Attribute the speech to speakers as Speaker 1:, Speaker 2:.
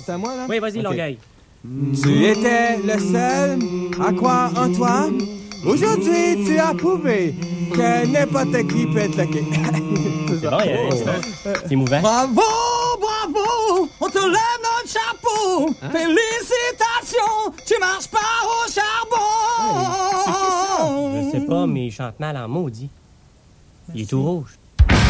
Speaker 1: c'est à moi, là?
Speaker 2: Oui, vas-y,
Speaker 1: Ok.
Speaker 2: Longueuil.
Speaker 1: Tu étais le seul à croire en toi. Aujourd'hui, tu as prouvé que n'importe qui peut être lucky.
Speaker 2: C'est bon, c'est émouvant.
Speaker 3: Bravo, bravo, on te lève notre chapeau. Félicitations, tu marches pas au charbon.
Speaker 2: Je sais pas, mais il chante mal en maudit. Il est tout rouge.